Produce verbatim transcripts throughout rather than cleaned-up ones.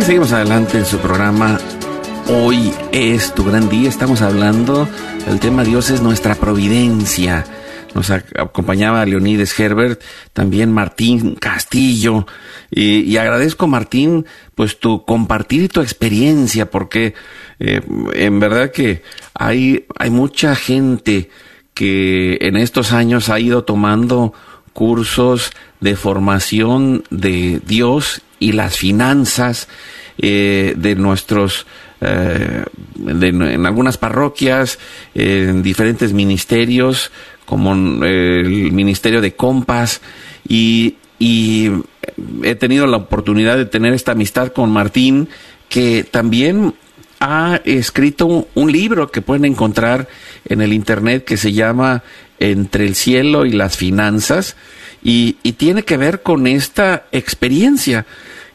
seguimos adelante en su programa. Hoy es tu gran día. Estamos hablando del tema Dios es nuestra providencia. Nos acompañaba Leonides Herbert, también Martín Castillo. Y, y agradezco, Martín, pues tu compartir y tu experiencia, porque eh, en verdad que hay, hay mucha gente que en estos años ha ido tomando cursos de formación de Dios y las finanzas eh, de nuestros, eh, de, en algunas parroquias, eh, en diferentes ministerios, como eh, el ministerio de Compas, y, y he tenido la oportunidad de tener esta amistad con Martín, que también ha escrito un libro que pueden encontrar en el internet que se llama Entre el cielo y las finanzas, y, y tiene que ver con esta experiencia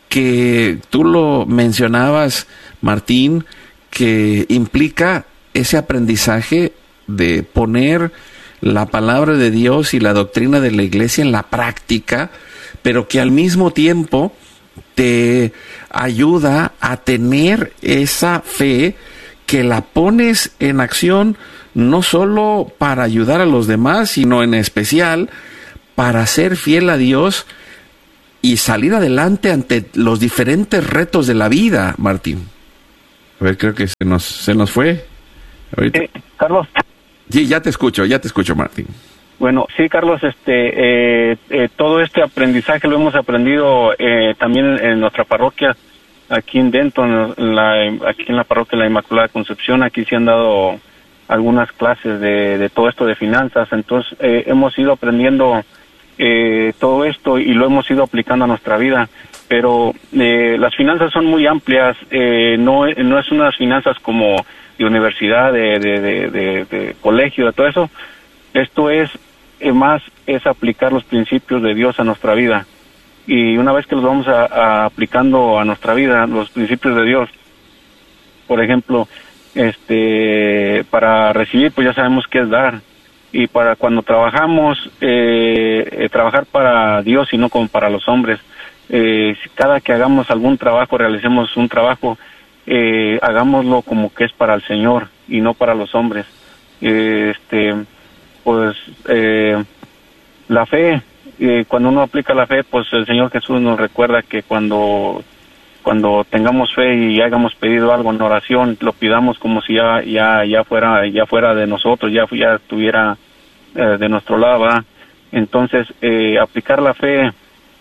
que tú lo mencionabas, Martín, que implica ese aprendizaje de poner la palabra de Dios y la doctrina de la iglesia en la práctica, pero que al mismo tiempo te ayuda a tener esa fe que la pones en acción no solo para ayudar a los demás, sino en especial para ser fiel a Dios y salir adelante ante los diferentes retos de la vida, Martín. A ver, creo que se nos se nos fue. Ahorita. Eh, Carlos. Sí, ya te escucho, ya te escucho, Martín. Bueno, sí, Carlos, este, eh, eh, todo este aprendizaje lo hemos aprendido eh, también en, en nuestra parroquia, aquí en Denton, en la, aquí en la parroquia de la Inmaculada Concepción. Aquí se han dado algunas clases de, de todo esto de finanzas, entonces eh, hemos ido aprendiendo eh, todo esto y lo hemos ido aplicando a nuestra vida, pero eh, las finanzas son muy amplias, eh, no, no es unas finanzas como de universidad, de, de, de, de, de colegio, de todo eso. Esto es eh, más, es aplicar los principios de Dios a nuestra vida, y una vez que los vamos a, a aplicando a nuestra vida, los principios de Dios, por ejemplo, este, para recibir, pues ya sabemos qué es dar, y para cuando trabajamos, eh, eh, trabajar para Dios y no como para los hombres. Eh, si cada que hagamos algún trabajo, realicemos un trabajo, eh, hagámoslo como que es para el Señor y no para los hombres. Eh, este, pues eh, la fe, eh, cuando uno aplica la fe, pues el Señor Jesús nos recuerda que cuando cuando tengamos fe y hayamos pedido algo en oración, lo pidamos como si ya ya ya fuera ya fuera de nosotros, ya ya estuviera eh, de nuestro lado, ¿verdad? Entonces eh, aplicar la fe,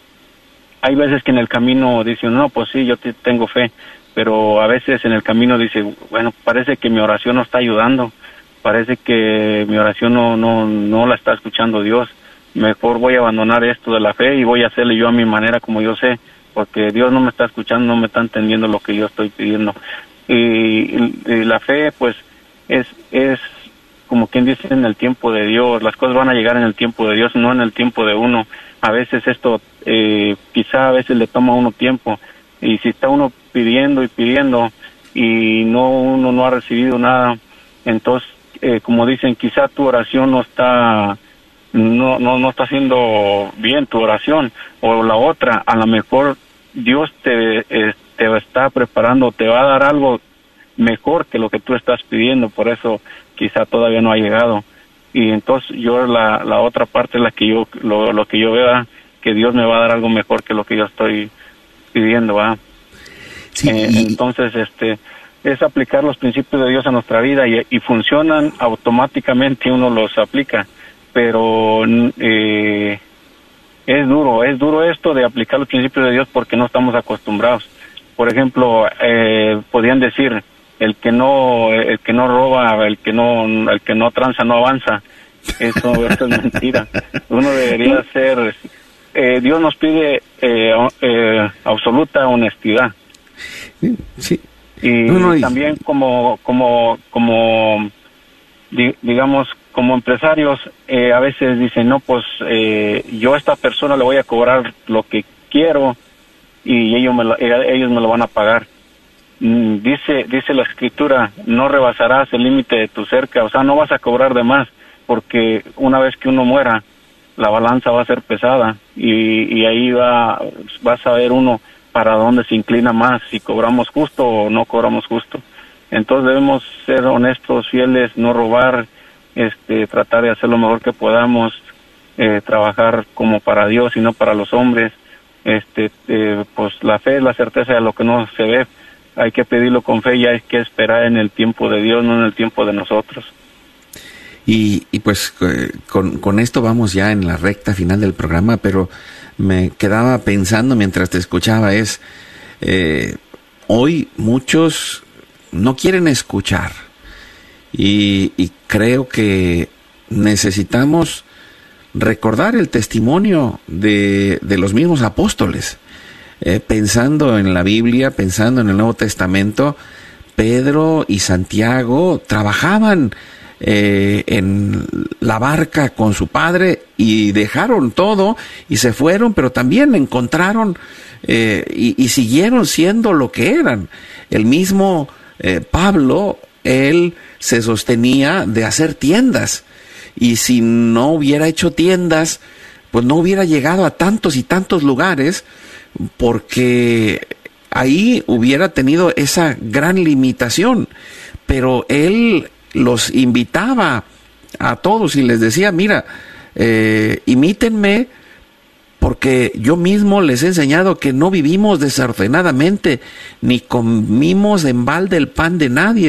hay veces que en el camino dice, no, pues sí, yo te, tengo fe, pero a veces en el camino dice, bueno, parece que mi oración no está ayudando, parece que mi oración no no no la está escuchando Dios, mejor voy a abandonar esto de la fe y voy a hacerle yo a mi manera como yo sé, porque Dios no me está escuchando, no me está entendiendo lo que yo estoy pidiendo. Y, y, y la fe, pues, es es como quien dice, en el tiempo de Dios. Las cosas van a llegar en el tiempo de Dios, no en el tiempo de uno. A veces esto, eh, quizá a veces le toma a uno tiempo, y si está uno pidiendo y pidiendo y no uno no ha recibido nada, entonces, eh, como dicen, quizá tu oración no está no no no está haciendo bien tu oración, o la otra, a lo mejor Dios te, eh, te está preparando, te va a dar algo mejor que lo que tú estás pidiendo, por eso quizá todavía no ha llegado. Y entonces yo la la otra parte es la que yo lo, lo que yo veo, que Dios me va a dar algo mejor que lo que yo estoy pidiendo, ¿va? Sí. Eh, entonces este es aplicar los principios de Dios a nuestra vida, y, y funcionan automáticamente, uno los aplica, pero eh, es duro, es duro esto de aplicar los principios de Dios porque no estamos acostumbrados. Por ejemplo, eh, podían decir, el que no el que no roba, el que no el que no tranza no avanza. Eso, eso es mentira. Uno debería ser, eh, Dios nos pide eh, eh, absoluta honestidad. Sí. Y, no, no, y también como como como di, digamos como empresarios, eh, a veces dicen, no, pues eh, yo a esta persona le voy a cobrar lo que quiero y ellos me lo, ellos me lo van a pagar. Mm, dice dice la Escritura, no rebasarás el límite de tu cerca, o sea, no vas a cobrar de más, porque una vez que uno muera, la balanza va a ser pesada, y, y ahí va, va a saber uno para dónde se inclina más, si cobramos justo o no cobramos justo. Entonces debemos ser honestos, fieles, no robar, este, tratar de hacer lo mejor que podamos, eh, trabajar como para Dios y no para los hombres. Este, eh, pues la fe es la certeza de lo que no se ve. Hay que pedirlo con fe y hay que esperar en el tiempo de Dios, no en el tiempo de nosotros. Y, y pues eh, con, con esto vamos ya en la recta final del programa, pero me quedaba pensando mientras te escuchaba es, eh, hoy muchos no quieren escuchar y, y creo que necesitamos recordar el testimonio de, de los mismos apóstoles, eh, pensando en la Biblia, pensando en el Nuevo Testamento. Pedro y Santiago trabajaban Eh, en la barca con su padre y dejaron todo y se fueron, pero también encontraron eh, y, y siguieron siendo lo que eran. El mismo eh, Pablo, él se sostenía de hacer tiendas, y si no hubiera hecho tiendas, pues no hubiera llegado a tantos y tantos lugares, porque ahí hubiera tenido esa gran limitación. Pero él los invitaba a todos y les decía, mira, eh, imítenme, porque yo mismo les he enseñado que no vivimos desordenadamente, ni comimos en balde el pan de nadie,